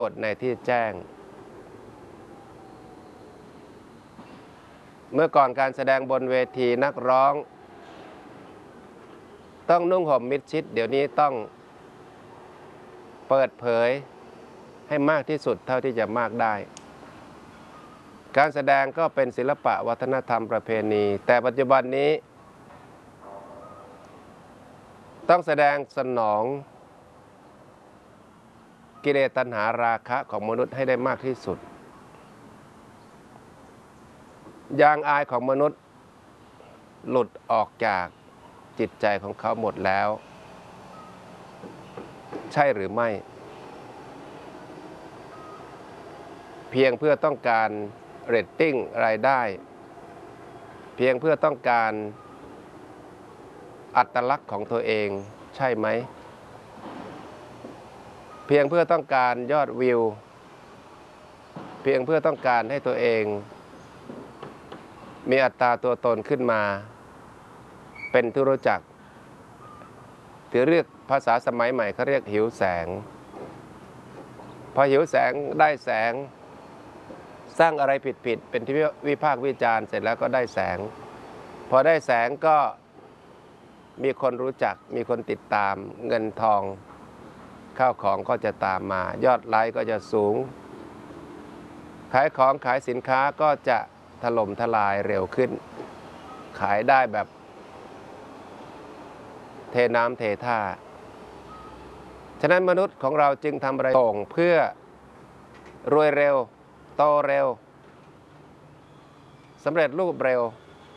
กฎในที่แจ้งเมื่อก่อนการแสดงบนเวทีนักร้องต้องนุ่งห่มมิดชิดเดี๋ยวนี้ต้องเปิดเผยให้มากที่สุดเท่าที่จะมากได้การแสดงก็เป็นศิลปะวัฒนธรรมประเพณีแต่ปัจจุบันนี้ต้องแสดงสนองกิเลสตัณหาราคะของมนุษย์ให้ได้มากที่สุดยางอายของมนุษย์หลุดออกจากจิตใจของเขาหมดแล้วใช่หรือไม่เพียงเพื่อต้องการเรตติ้งรายได้เพียงเพื่อต้องการอัตลักษณ์ของตัวเองใช่ไหมเพียงเพื่อต้องการยอดวิวเพียงเพื่อต้องการให้ตัวเองมีอัตราตัวตนขึ้นมาเป็นที่รู้จักถือเรียกภาษาสมัยใหม่เขาเรียกหิวแสงพอหิวแสงได้แสงสร้างอะไรผิดเป็นที่วิพากษ์วิจารณ์เสร็จแล้วก็ได้แสงพอได้แสงก็มีคนรู้จักมีคนติดตามเงินทองข้าวของก็จะตามมายอดไลค์ก็จะสูงขายของขายสินค้าก็จะถล่มทลายเร็วขึ้นขายได้แบบเทน้ำเทท่าฉะนั้นมนุษย์ของเราจึงทำอะไรส่งเพื่อรวยเร็วโตเร็วสำเร็จรูปเร็ว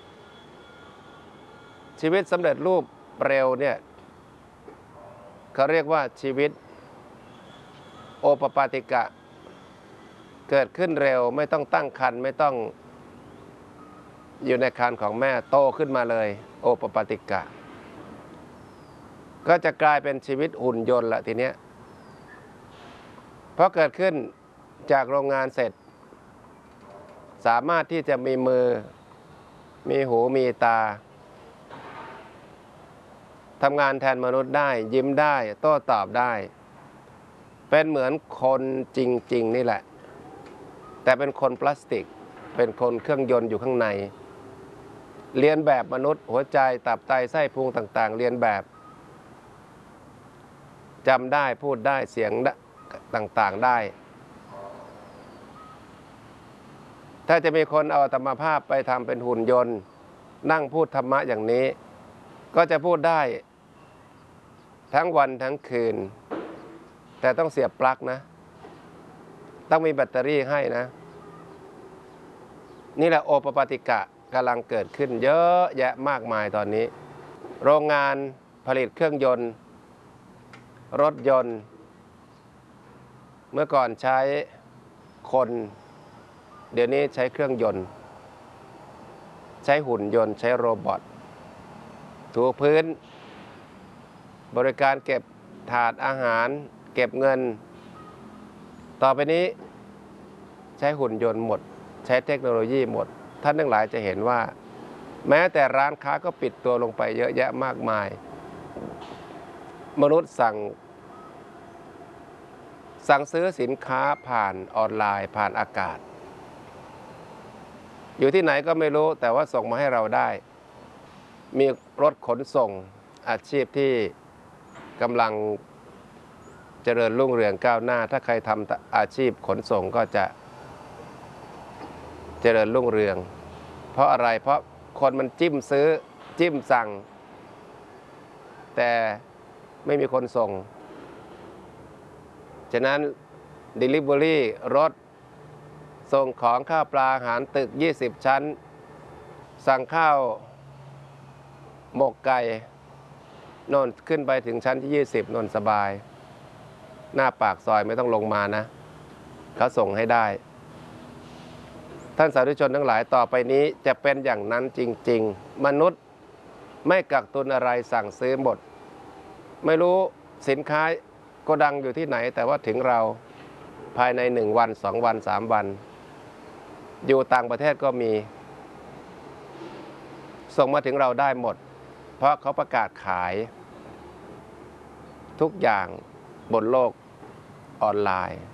ชีวิตสำเร็จรูปเร็วเนี่ยเขาเรียกว่าชีวิตโอปปาติกะเกิดขึ้นเร็วไม่ต้องตั้งครรภ์ไม่ต้องอยู่ในครรภ์ของแม่โตขึ้นมาเลยโอปปาติกะก็จะกลายเป็นชีวิตหุ่นยนต์ละทีเนี้ยเพราะเกิดขึ้นจากโรงงานเสร็จสามารถที่จะมีมือมีหูมีตาทำงานแทนมนุษย์ได้ยิ้มได้โต้ตอบได้เป็นเหมือนคนจริงๆนี่แหละแต่เป็นคนพลาสติกเป็นคนเครื่องยนต์อยู่ข้างในเรียนแบบมนุษย์หัวใจตับไตไส้พุงต่างๆเรียนแบบจำได้พูดได้เสียงต่างๆได้ถ้าจะมีคนเอาอัตมภาพไปทำเป็นหุ่นยนต์นั่งพูดธรรมะอย่างนี้ก็จะพูดได้ทั้งวันทั้งคืนแต่ต้องเสียบปลั๊กนะต้องมีแบตเตอรี่ให้นะนี่แหละโอปปาติกะกำลังเกิดขึ้นเยอะแยะมากมายตอนนี้โรงงานผลิตเครื่องยนต์รถยนต์เมื่อก่อนใช้คนเดี๋ยวนี้ใช้เครื่องยนต์ใช้หุ่นยนต์ใช้โรบอทถูพื้นบริการเก็บถาดอาหารเก็บเงินต่อไปนี้ใช้หุ่นยนต์หมดใช้เทคโนโลยีหมดท่านทั้งหลายจะเห็นว่าแม้แต่ร้านค้าก็ปิดตัวลงไปเยอะแยะมากมายมนุษย์สั่งซื้อสินค้าผ่านออนไลน์ผ่านอากาศอยู่ที่ไหนก็ไม่รู้แต่ว่าส่งมาให้เราได้มีรถขนส่งอาชีพที่กำลังเจริญรุ่งเรืองก้าวหน้าถ้าใครทำอาชีพขนส่งก็จะเจริญรุ่งเรืองเพราะอะไรเพราะคนมันจิ้มซื้อจิ้มสั่งแต่ไม่มีคนส่งฉะนั้น Delivery รถส่งของข้าวปลาอาหารตึก20ชั้นสั่งข้าวหมกไก่นนขึ้นไปถึงชั้นที่20นนสบายหน้าปากซอยไม่ต้องลงมานะเขาส่งให้ได้ท่านสาธุชนทั้งหลายต่อไปนี้จะเป็นอย่างนั้นจริงๆมนุษย์ไม่กักตุนอะไรสั่งซื้อหมดไม่รู้สินค้าโกดังอยู่ที่ไหนแต่ว่าถึงเราภายใน1วัน2วัน3วันอยู่ต่างประเทศก็มีส่งมาถึงเราได้หมดเพราะเขาประกาศขายทุกอย่างบนโลกออนไลน์